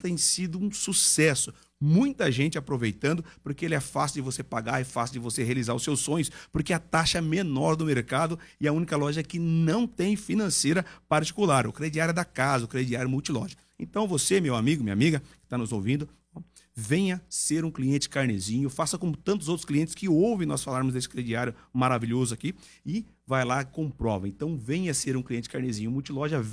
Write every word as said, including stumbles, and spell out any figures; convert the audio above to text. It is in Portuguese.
tem sido um sucesso. Muita gente aproveitando, porque ele é fácil de você pagar, é fácil de você realizar os seus sonhos, porque a taxa é menor do mercado e a única loja que não tem financeira particular, o crediário da casa, o crediário multiloja. Então você, meu amigo, minha amiga, que está nos ouvindo, venha ser um cliente Carnezinho, faça como tantos outros clientes que ouvem nós falarmos desse crediário maravilhoso aqui e vai lá e comprova. Então venha ser um cliente Carnezinho Multiloja.